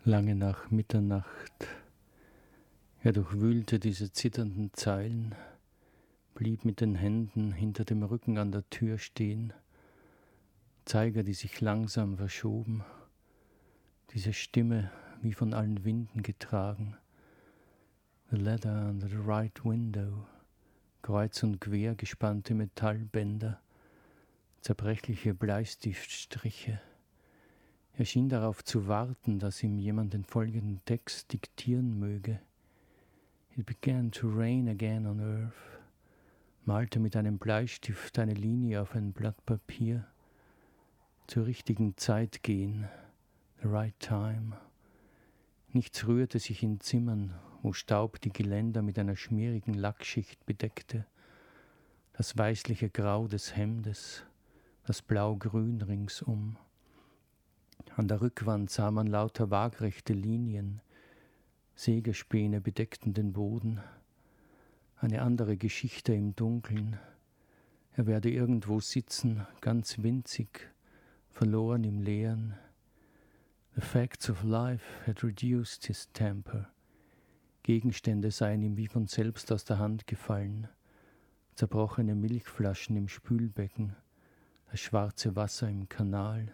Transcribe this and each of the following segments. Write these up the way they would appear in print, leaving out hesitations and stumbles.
Lange nach Mitternacht. Er durchwühlte diese zitternden Zeilen, blieb mit den Händen hinter dem Rücken an der Tür stehen, Zeiger, die sich langsam verschoben, diese Stimme wie von allen Winden getragen. The ladder under the right window, kreuz und quer gespannte Metallbänder, zerbrechliche Bleistiftstriche. Er schien darauf zu warten, dass ihm jemand den folgenden Text diktieren möge. It began to rain again on earth, malte mit einem Bleistift eine Linie auf ein Blatt Papier. Zur richtigen Zeit gehen, the right time. Nichts rührte sich in Zimmern, wo Staub die Geländer mit einer schmierigen Lackschicht bedeckte. Das weißliche Grau des Hemdes, das Blau-Grün ringsum. An der Rückwand sah man lauter waagrechte Linien, Sägespäne bedeckten den Boden. Eine andere Geschichte im Dunkeln. Er werde irgendwo sitzen, ganz winzig, verloren im Leeren. The facts of life had reduced his temper. Gegenstände seien ihm wie von selbst aus der Hand gefallen. Zerbrochene Milchflaschen im Spülbecken, das schwarze Wasser im Kanal.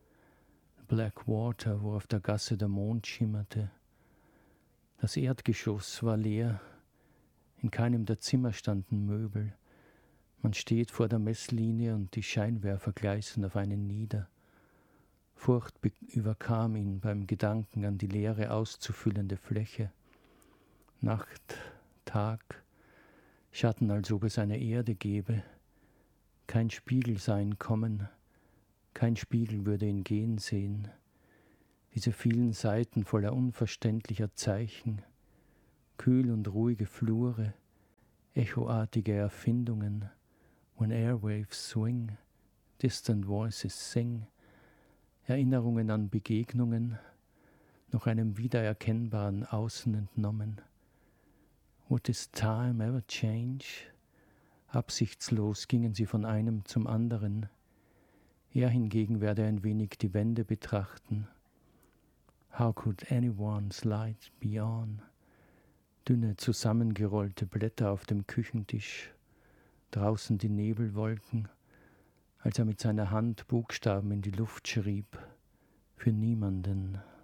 Black Water, wo auf der Gasse der Mond schimmerte. Das Erdgeschoss war leer, in keinem der Zimmer standen Möbel. Man steht vor der Messlinie und die Scheinwerfer gleißen auf einen nieder. Furcht überkam ihn beim Gedanken an die leere, auszufüllende Fläche. Nacht, Tag, Schatten, als ob es eine Erde gäbe. Kein Spiegel sah ihn kommen, kein Spiegel würde ihn gehen sehen. Diese vielen Seiten voller unverständlicher Zeichen, kühl und ruhige Flure, echoartige Erfindungen, when airwaves swing, distant voices sing, Erinnerungen an Begegnungen, noch einem wiedererkennbaren Außen entnommen. Would this time ever change? Absichtslos gingen sie von einem zum anderen. Er hingegen werde ein wenig die Wände betrachten. How could anyone's light be on? Dünne, zusammengerollte Blätter auf dem Küchentisch, draußen die Nebelwolken, als er mit seiner Hand Buchstaben in die Luft schrieb, für niemanden.